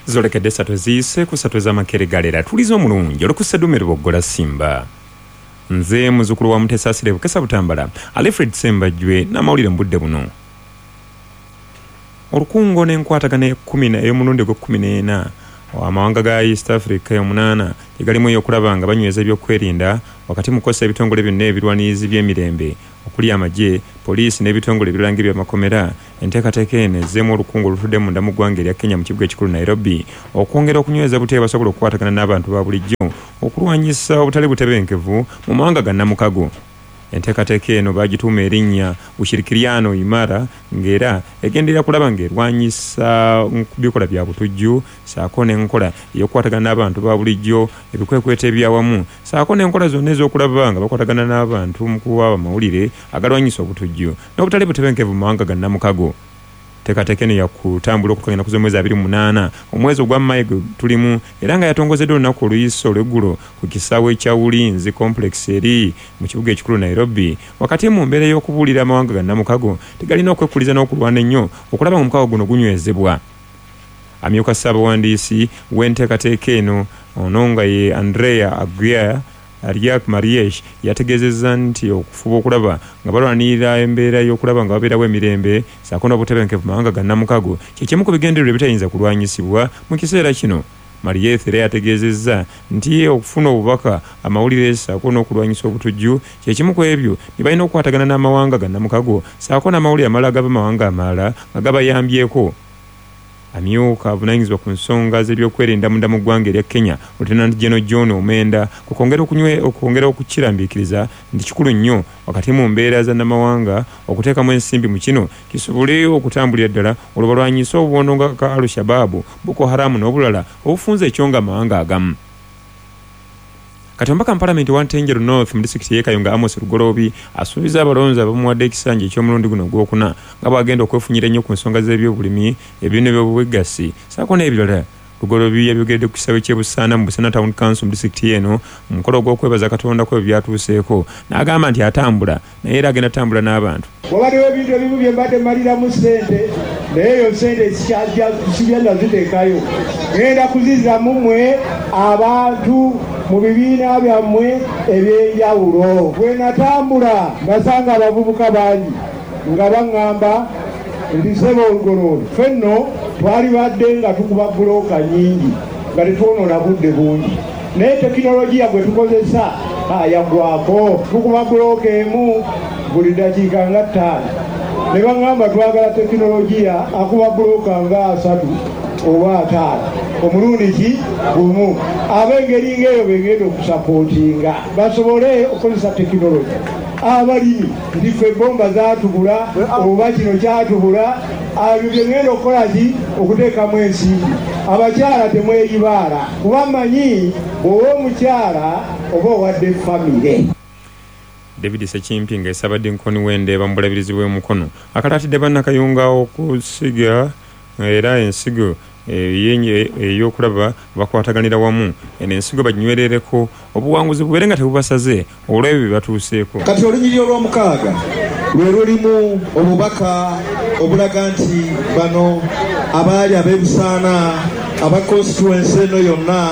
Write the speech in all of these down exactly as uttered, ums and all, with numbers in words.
zolekedde essatu ziise ku ssatu ez'amakeregalera tuliza omulungi olukuseddume luboggola Simba. Nze muzukulu wa Mutesa Asire Bukesa Butambala Alfred Sembajjwe n'amawulire mu budde buno. Olukungo n'enkwatagana ekkumi ey'omulundi gw'ekkumi n'ena amawanga ga East Africa y'omunaana egalimu ey'okulaba nga banyweza ebyokwerinda wakati mu kukozesa ebitongole byonna ebirwanirizi by'emirembe okuli amagye, poliisi n'ebitongole ebirala by'amakomera. Enteekateeka eno ezzeemu olukungu olutudde munda mu ggwanga erya Kenya mu kibuga ekikulu Nairobi okwongera okunyweza buteebi basobola okukwatagana n'abantu ba bulijjo okulwanyisa obutali butebenkevu mu mawanga ga Namukago. Enteekateeka eno baagituuma erinnya Ushirikiano Imara ng'era egenderera kulaba ng'erwanyisa bikola bya butujju saako n'enkola ey'okukwatagana n'abantu ba bulijjo ebikwekweta ebyawamu saako n'enkola zonna ez'okulaba nga bakwatagana n'abantu mu kuwa amawulire agalwanyisa obutujju n'obutali butebenkevu mu mawanga ga Namukago. Enteekateeka eno yakutambula okutwalira ennaku z'omwezi abiri mu munaana omwezi ogwa Mayi tulimu era nga yatongozeddwa olunaku oluyisa olw'eggulo ku kisaawe ekya Ulinzi complex eri mu kibuga ekikulu Nairobi wakati mu mbeera y'okubuulira amawanga ga Namukago tegalina okwekkuliza n'okulwana ennyo okulaba nga omukago guno gunywezebwa. Amyuka ssaabawandiisi w'enteekateeka eno ono nga ye Andrea Aguiar Ariak Mariesh yategeezezza nti okufuba okulaba nga balwanirira embeera y'okulaba nga babeerawo emirembe saako n'obutebenkevu mu mawanga ga Namukago kyekimu ku bigendererwa ebitayinza kulwanyisibwa mu kiseera kino. Marieth era yategeezezza nti okufuna obubaka amawulire saako n'okulwanyisa obutujju kyekimu ku ebyo bye balina okukwatagana n'amawanga ga Namukago saako n'amawulire amalala gava mawanga amalala nga gabayambyeko. Amyuka avunaanyizibwa ku nsonga z'ebyokwerinda munda mu ggwanga erya Kenya Lieutenant General John Omenda kukwongera okwongera okukirambikiriza nti kikulu nnyo wakati mu mbeera za nnamawanga okuteekamu ensimbi mu kino kisobole okutambulira ddala olwalwanyisa obubondo nga Al-Shabaab, Boko Haram n'obulala obufunza ekyonga amawanga agamu. Kati omubaka mu Parliament wa Ntenjeru North mu disitulikiti y'e Kayunga Amos Lugolobi asuubiza abalonzi abamuwadde ekisanja eky'omulundi guno ogwokuna nga bwagenda okwefunyira ennyo ku nsonga z'ebyobulimi, ebyonna eby'obwegassi saako n'ebirala. Lugolobi yabyogeredde ku kisaawe ky'e Busaana mu Busaana Town Council mu disitulikiti eno mu mukolo ogw'okwebaza Katonda ku ebyo byatuuseeko n'agamba nti atambula naye era agenda atambula n'abantu. Wabaddewo ebintu ebimu bye mbadde mmaliramu ssente naye eyo ssente sigenda ziteekayo ngenda kuzizzamu mmwe abantu mu bibiina byammwe ebyenjawulo. Bwe natambula nasanga abavubuka bangi nga baŋŋamba nti ssebo olugoloobi ffenno twali badde nga tukuba bulooka nnyingi nga tetwonoona budde bungi naye tekinologiya gwe tukozesa ayagwako tukuba bulooka emu buli dakiika nga ttaano ne baŋŋamba twagala tekinologiya akuba bulooka nga asatu oba ataano omulundi ki gumu. Ab'engeri ng'eyo begenda okusapootinga basobole okukozesa tekinologiya. Abalimi nti ffe ebbomba zaatubula oba kino kyatubula abyo bye ngenda okukola ki okuteekamu ensimbi. Abakyala temweyibaala kuba mmanyi bw'oba omukyala oba owadde famire. David Sekimpinga esabadde nkoni w'Endeeba mu bulabirizi bw'omukono akalaatidde bannakayunga okusiga era ensigo yenye ey'okulaba bakwataganira wamu eno ensigo baginywerereko obuwanguzi bubeere nga tebubasaze olw'ebyo bye batuuseeko. Kati olunyiriri olw'omukaaga lwe lulimu obubaka obulaga nti bano abaali ab'e Busaana aba constituency eno yonna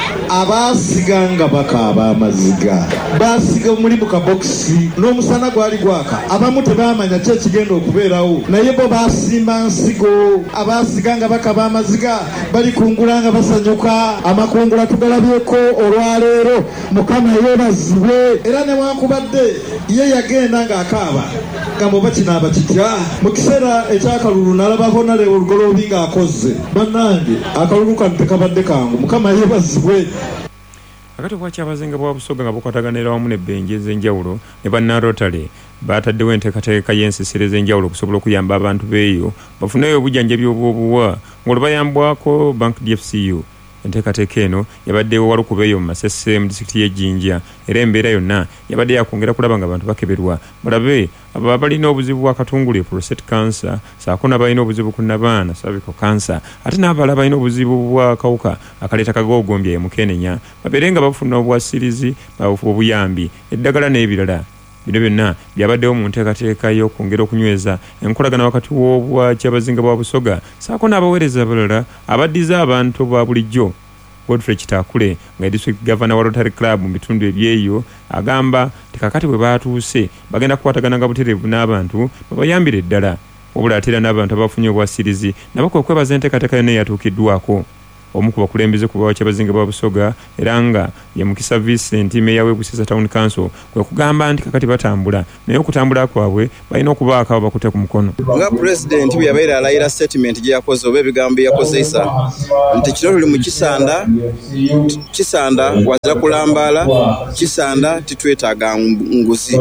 abaasiga nga bakaaba amaziga baasiga muri mu kabokisi n'omusana gwali gwaka abamu tebaamanya ki ekigenda okubeerawo naye bo baasimba nsigo abaasiga nga bakaba amaziga bali kungula nga basanyuka amakungula tugalabyeko olwaleero Mukama yeebazibwe era newankubadde ye yagenda ng'akaaba gamba oba kinaaba kitya mu kiseera ekyakalulu nalabako nalewo Lugolobi ng'akoze bannange akalulu kano tekabadde kangu Mukama yeebazibwe. Akati bwakyabazenga bwa Busoga nga bukwataganira wamu n'ebbenje ez'enjawulo ne bannarotale baataddewo enteekateeka y'ensisiro ez'enjawulo okusobola okuyamba abantu b'eyo bafuneyo obujjanjabi obw'obuwa ng'olwo bayambwako Bank D F C U. Enteekateeka eno yabaddewo Walukubeeyo mu Masese mu disitulikiti y'e Jinja era embeera yonna yabadde yakwongera kulaba nga abantu bakeberwa balabe abo abalina obuzibu bwa katungulu prostate cancer saako n'abalina obuzibu ku nnabaana cervical cancer ate n'abalala balina obuzibu bwa kawuka akaleeta kagoogombya ye mukenenya babeere nga bafuna obwasirizi obuyambi eddagala n'ebirala bino byonna byabaddewo mu nteekateeka y'okwongera okunyweza enkolagana wakati w'obwakyabazinga bwa Busoga saako n'abaweereza abalala abaddiza abantu ba bulijjo. Godfrey Kitakule nga district governor wa Rotary Club mu bitundu ebyeyo agamba tikakati bwe batuuse bagenda kukwatagana nga butereevu n'abantu babayambire eddala wabula atera n'abantu abafunye obwasirizi nabako okwebaza enteekateeka yonna eyatuukiddwako. Omu ku bakulembeze ku bwakyabazinga bwa Busoga era nga ye Mukisa Vincent meya w'e Busisa Town Council kwe kugamba nti kakati batambula naye okutambula kwabwe balina okubaako abakute ku mukono. Nga president bwe yabeera alayira statement gye yakoze oba ebigambo yakozesa nti kino tuli mu kisanda kisanda waza kulambaala kisanda titwetaaga nguzi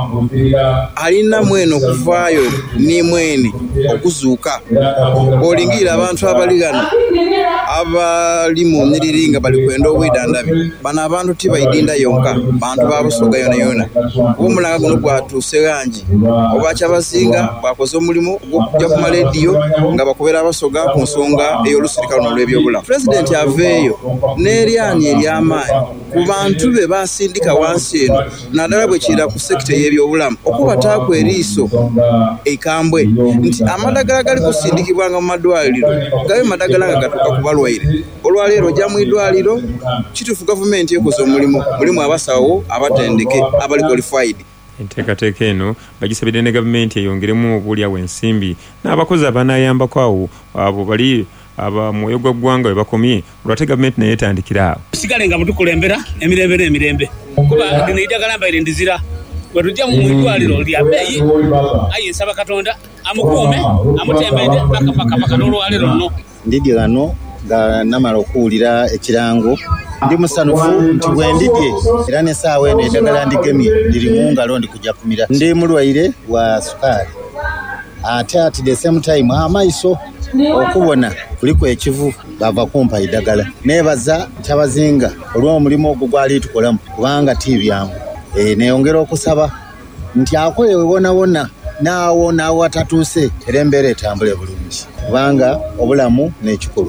alina mweno okuvaayo ni mwene okuzuuka olingira abantu abaligana abali mu nnyiriri nga bali kwenda obwedandabi bano abantu tibayidinda yonka bantu ba Busoga yona yona omulanga guno gwatuuse gangi obwakyabazinga bakoze omulimu gw'okujja ku malediyo nga bakubera Abasoga ku nsonga ey'olusirika luno lw'ebyobulamu. President aveeyo n'eryani ery'amaanyi ku bantu be basindika wansi eno naddala bwe kira ku sekita y'ebyobulamu okubataako eriiso ekambwe nti amadagala gali kusindikibwanga mu madwaliro gabe madagala nga gatuuka ku balwaire olwaleero ojja mu idwaliro kituufu gavumenti ekoze omulimu mulimu abasawo abatendeke abali qualified. Enteekateeka eno bagisabidde ne gavumenti eyongeremu obuulyawo ensimbi n'abakozi abanaayambako awo abo bali abamwoyo gw'eggwanga we bakomye olwate gavumenti naye etandikira awo sigale nga mutukulembera emirembe n'emirembe kuba lino eddagala mbaire ndizira bwe tujja mu idwaliro lya bbeeyi aye nsaba Katonda amukuume amutembedde paka paka paka n'olwaleero luno. Ndidye gano nga namala okuwulira ekirango ndi musanufu nti bwe ndidye era n'essaawa eno eddagala ndigemye liri mu ngalo ndi kujja kumira ndi mulwaire wa sukaali ate ati the same time amaiso okubona kuliko ekivu bava kumpa eddagala neebaza Kyabazinga olw'omulimu ogwo gwali tukolamu kubanga tibyangu e, neeyongera okusaba nti akole wewonawona naawo naawo atatuuse era embeera etambule bulungi kubanga obulamu n'ekikulu.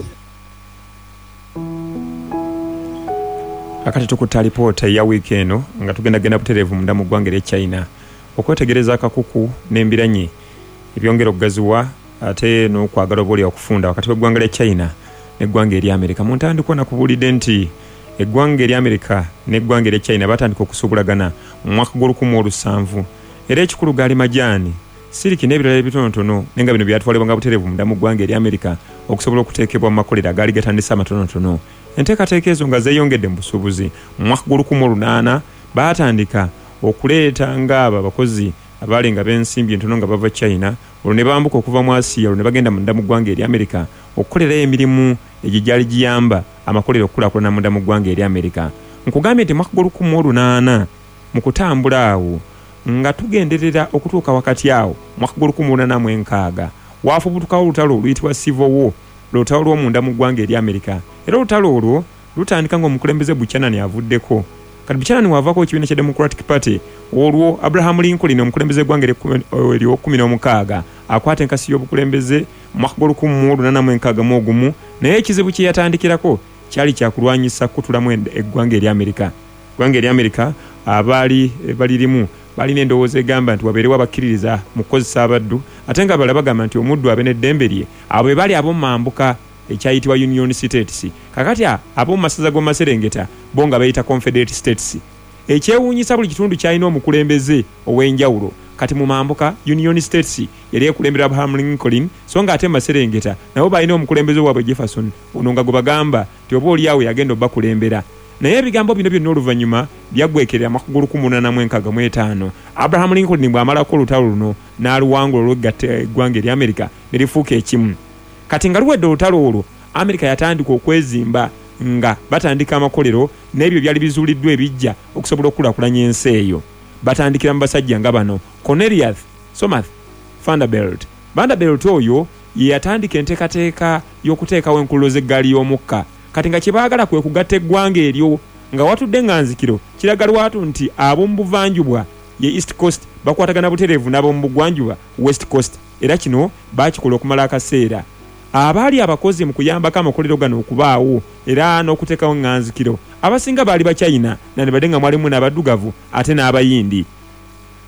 Akati tukuta alipoota ya wiiki eno nga tugenda genda butereevu munda mu ggwanga erya China okwetegereza akakuku n'embiranye ebyongera okugaziwa ate n'okwagala obuulya okufunda wakati w'eggwanga erya China n'eggwanga erya Amerika. Mu ntandikwa nakubuulidde nti eggwanga erya Amerika n'eggwanga erya China batandika okusuubulagana mu mwaka gw'olukumi olusanvu era ekikulu gaali majaani siriki n'ebirala ebitonotono nenga bino byatwalibwanga butereevu munda mu ggwanga erya Amerika okusobola okuteekebwa mu makolero agaali gatandise amatonotono. Enteekateeka ezo nga zeeyongedde mu busuubuzi mu mwaka gw'olukumi olunaana baatandika okuleeta ng'abo abakozi abaali nga b'ensimbi entono nga bava China olwo ne bambuka okuva mu Asiya olwo ne bagenda munda mu ggwanga erya Amerika okukolerayo emirimu egyo gyali giyamba amakolero okukulaakulana munda mu ggwanga erya Amerika. Nkugambye nti mwaka gw'olukumi olunaana mu kutambula awo nga tugenderera okutuuka wakati awo mwaka gw'olukumi lunaana mu enkaaga waafubutukawo olutalo oluyitibwa Civil War lutalo lw'omunda mu ggwanga erya Amerika era olutalo olwo lutandika ng'omukulembeze Buchanan avuddeko kati Buchanan wavaako ekibiina kya Democratic Party olwo Abraham Lincoln omukulembeze gwanga ery'okumi n'omukaaga akwata enkasi y'obukulembeze mu mwaka gw'olukumi lunaana mu enkaaga mu ogumu naye ekizibu kye yatandikirako kyali kyakulwanyisa kutulamu eggwanga erya Amerika. Eggwanga erya Amerika abaali balirimu balina endowooza egamba nti wabeerewo abakkiririza mu kukozesa abaddu ate nga bala bagamba nti omuddu abe n'eddembe lye abo be bali ab'omu mambuka ekyayitibwa Union States kakati ab'omu masaza g'omu Maserengeta bo nga bayita Confederate States. Ekyewuunyisa buli kitundu kyalina omukulembeze ow'enjawulo kati mu mambuka Union States yali ekulembera Abraham Lincoln so nga ate Maserengeta nabo balina omukulembeze waabwe Jefferson ono nga gwe bagamba nti oba oli awo yagenda obbakulembera. Naye ebigambo bino byonna oluvannyuma byaggwekerera mwaka gw'olukumi lunaana mu enkaaga mu etaano Abraham Lincoln bw'amalako olutalo luno n'aluwangula olw'egatta eggwanga erya Amerika ne lifuuka ekimu. Kati nga luwedde olutalo olwo Amerika yatandika okwezimba nga batandika amakolero n'ebyo byali bizuuliddwa ebijja okusobola okukulaakulanya ensi eyo. Batandikira mu basajja nga bano Cornelius Somath Vanderbilt. Vanderbilt oyo ye yatandika enteekateeka y'okuteekawo enkullo z'eggaali y'omukka kati nga kyebaagala kwe kugatta eggwanga eryo nga watudde nga nzikiro kiraga lwatu nti ab'omu buvanjuba ye East Coast bakwatagana butereevu n'ab'omu bugwanjuba West Coast era kino baakikola okumala akaseera. Abaali abakozi mu kuyambako amakolero gano okubaawo era n'okuteekawo nganzikiro abasinga baali ba China na ne badde nga mwalimu n'abaddugavu ate n'abayindi.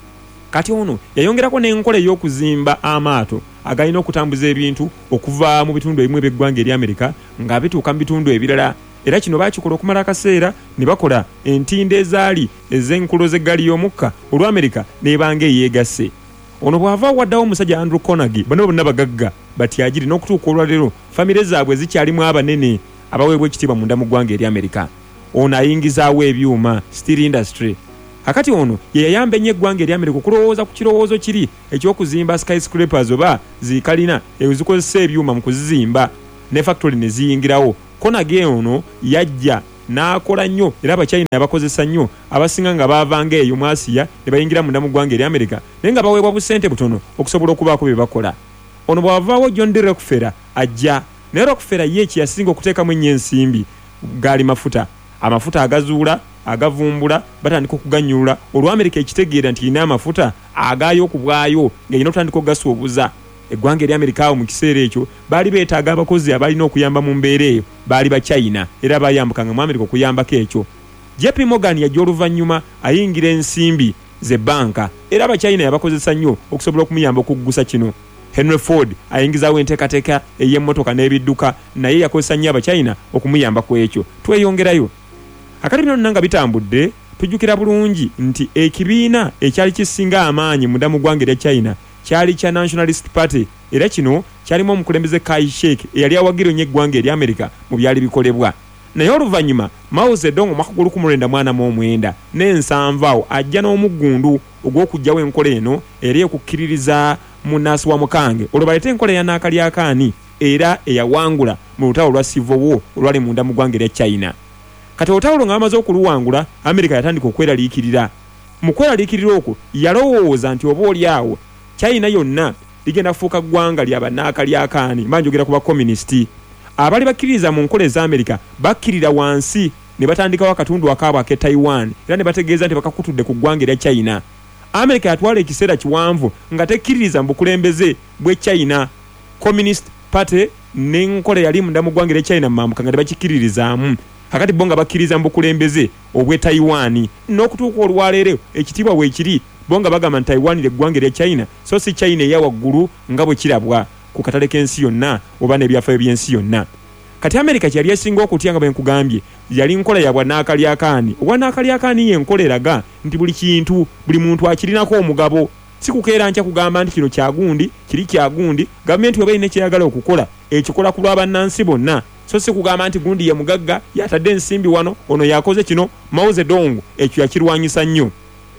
kati ono yayongerako n'enkola ey'okuzimba amaato agalina okutambuza ebintu okuva mu bitundu ebimu eby'eggwanga eri Amerika nga bituuka mu bitundu ebirala. Era kino bakikola okumala akaseera ne bakola entindo ezaali ez'enkulo z'eggaali y'omukka olwa Amerika n'ebanga eyeegasse. Ono bw'ava waddawo omusajja Andrew Carnegie bano bonna bagagga batyagiri n'okutuuka olwaleero famire zaabwe zikyalimu abanene abaweebwa ekitiibwa munda mu ggwanga eri Amerika. Ono ayingizaawo ebyuma steel industry. Akati ono ye yayamba ennyo eggwanga eri Amerika okulowooza ku kirowoozo kiri eky'okuzimba skyscrapers oba zikalina ezikozesa ebyuma mu kuzizimba ne factory ne ziyingirawo. Carnegie ono yajja n'akola nnyo era abachina abakozesa nnyo abasinga nga baavanga eyo mu Asia ne bayingira munda mu ggwanga eri Amerika naye nga baweebwa busente butono okusobola okubaako bye bakola. Ono bw'avaawo John D. Rockefeller ajja naye Rockefeller ye kye yasinga okuteekamu ennyo ensimbi gaali mafuta. Amafuta agazuula agavumbula batandika okuganyulula olwa Amerika ekitegeera nti ina amafuta agaayo okubwayo ng'erina okutandika okugasuubuza. Eggwanga eri Amerika awo mu kiseera ekyo baali beetaaga abakozi abalina okuyamba mu mbeera eyo baali ba China era bayambukanga mu Amerika okuyambako ekyo. J P Morgan yajja oluvannyuma ayingira ensimbi ze banka era aba China yabakozesa nnyo okusobola okumuyamba okuggusa kino. Henry Ford ayingizaawo enteekateeka ey'emmotoka n'ebidduka naye yakozesa nnyo aba China okumuyamba ku ekyo. Tweyongerayo akati bino nanga bitambudde tujjukira bulungi nti ekibiina ekyali kisinga amaanyi munda mu ggwanga erya China kyali kya Nationalist Party era kino kyalimu omukulembeze Kai Shek eyali awagira nnyo eggwanga eri Amerika mu byali bikolebwa. Naye oluvannyuma Mao Zedong omwaka gw'olukumi lwenda mu ana mu mwenda n'ensanvu awo ajja n'omuggundu ogw'okugyawo enkola eno era ekukkiririza munnansi wa mukange olwo baleete enkola ya Nakalyaakaani era eyawangula mu lutalo lwa Civil War olwali munda mu ggwanga erya China. Kati olutalo nga bamaze okuluwangula Amerika yatandika okweraliikirira. Mu kweraliikirira okwo yalowooza nti oba oli awo China yonna ligenda kufuuka ggwanga lya Bannaakalyaakaani mba njogera ku bakomunisiti. Abali bakkiririza mu nkola eza Amerika bakkirira wansi ne batandikawo akatundu akaabwe ak'e Taiwan era ne bategeeza nti bakakutudde ku ggwanga erya China. Amerika yatwala ekiseera kiwanvu nga tekkiririza mu bukulembeze bw'e China. Communist Party n'enkola yali munda mu ggwanga erya China mambuka nga tebakikkiririzaamu. Hakati bonga bakkiriza mu bukulembeze obw'e Taiwan n'okutuuka olwaleero ekitiibwa weekiri bonga bagamba nti Taiwan ly'eggwanga erya China so si China eya waggulu nga bwe kirabwa ku katale k'ensi yonna oba n'ebyafaayo by'ensi yonna. Kati Amerika kyali esinga okutya nga bwe nkugambye yali nkola ya Bwanaakalyaakaani. Obwanaakalyaakaani ye nkola eraga nti buli kintu buli muntu akirinako omugabo si kukeera nkya kugamba nti kino kyagundi kiri kyagundi gavumenti weba erina kyeyagala okukola ekikola ku lw'abannansi bonna so si kugamba nti gundi ye mugagga yatadde ensimbi wano ono yakoze kino. Mao Zedong ekyo yakirwanyisa nnyo.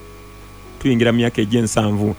Tuyingira mu myaka egy'ensanvu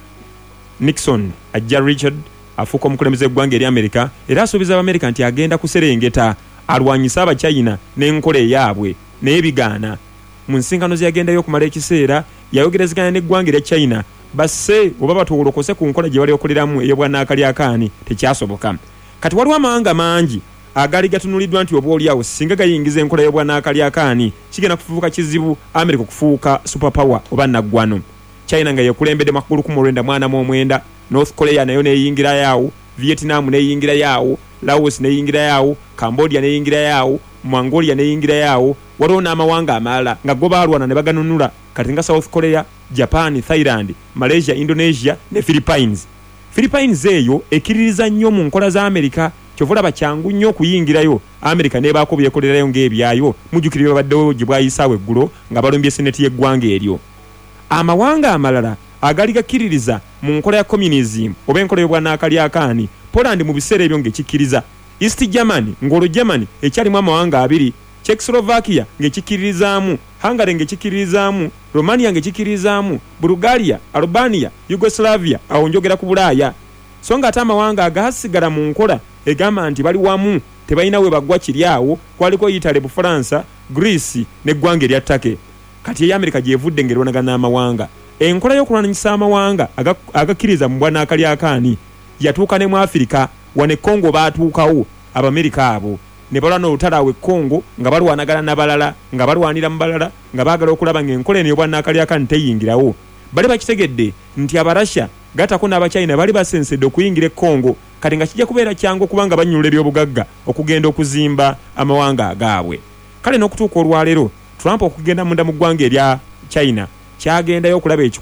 Nixon ajja Richard afuuka omukulembeze eggwanga eri Amerika era asuubiza Abamerika nti agenda kuserengeta alwanyisa aba China n'enkola eyaabwe naye bigaana. Mu nsingano ze yagendayo okumala ekiseera yayogerezeganya n'eggwanga erya China basse oba batuwolokose ku nkola gye bali okoleramu ey'Obwannaakalyaakaani tekyasoboka. Kati waliwo amawanga mangi agali gatunuliddwa nti oba oliawo singa gayingiza enkola y'Obwannaakalyaakaani kigenda kufuuka kizibu Amerika okufuuka superpower oba naggwano. China nga yekulembedde mwaka gw'olukumi lwenda mu ana mu mwenda, North Korea nayo neyingira yawo, Vietnam neyingira yawo, Laos neyingira yawo, Cambodia neyingira yawo, Mongolia neyingira yawo, waliwo n'amawanga amalala nga go baalwana ne baganunula kati nga South Korea, Japan, Thailand, Malaysia, Indonesia ne Philippines. Philippines eyo ekiririza nnyo mu nkola za Amerika kyovula bakyangu nnyo okuyingirayo Amerika nebaako byekolerayo ng'ebyayo mujjukirire babaddewo gye bwayisaawo eggulo nga balombye seneti y'eggwanga eryo. Amawanga amalala agali gakkiririza mu nkola ya communism oba enkola y'Obwannaakalyaakaani Poland mu biseera ebyo ng'ekikkiriza, East Germany ng'olwo Germany ekyalimu amawanga abiri, Czechoslovakia ng'ekikkiririzaamu, Hungary ng'ekikkiririzaamu, Romania ng'ekikkiririzaamu, Bulgaria, Albania, Yugoslavia awo njogera ku Bulaaya. So nga ate amawanga agasigala mu nkola egamba nti bali wamu tebalina we bagwa kiri awo kwaliko Italy, Bufaransa, Greece n'eggwanga erya Turkey. Kati eya Amerika gyevudde ng'erwanagana n'amawanga. Enkola y'okulwanyisa amawanga agakkiriza mu Bwannaakalyaakaani yatuuka ne mu Afirika wane Congo baatuukawo Abamerika abo ne balwana olutalo awo e Congo nga balwanagana n'abalala nga balwanira mu balala nga baagala okulaba ng'enkola eno y'Obwannaakalyaakaani teyingirawo. Bali bakitegedde nti Abarasha gatako n'Abachina bali basensedde okuyingira e Congo kati nga kijja kubeera kyangu okubanga banyulula ebyobugagga okugenda okuzimba amawanga agaabwe. Kale n'okutuuka olwaleero Trump okugenda munda mu ggwanga erya China kyagendayo okulaba ekikulu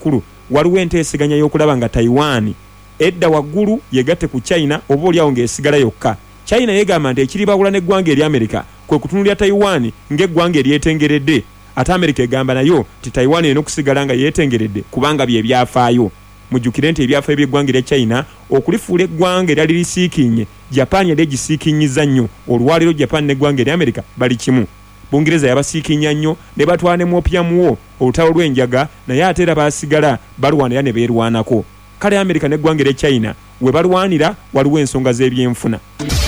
waliwo enteeseganya y'okulaba nga Taiwan edda waggulu yegatte ku China oba oliawo ng'esigala yokka. China yeegamba nti ekiribawula n'eggwanga eri Amerika kwe kutunulya Taiwan ng'eggwanga eryetengeredde, ate Amerika egamba nayo ti Taiwan erina okusigala nga yeetengeredde kubanga bye byafaayo. Mujjukire nti ebyafaayo by'eggwanga erya China okulifuula eggwanga eryali lisiikinye, Japan yali gisiikinyiza nnyo. Olwaliro Japan n'eggwanga erya Amerika bali kimu. Bungereza yabasiikinya nnyo ne batwala ne mu opium war, olutalo lw'enjaga, naye ate era baasigala balwanira ne beerwanako. Kale Amerika n'eggwanga erya China we balwanira waliwo ensonga z'ebyenfuna.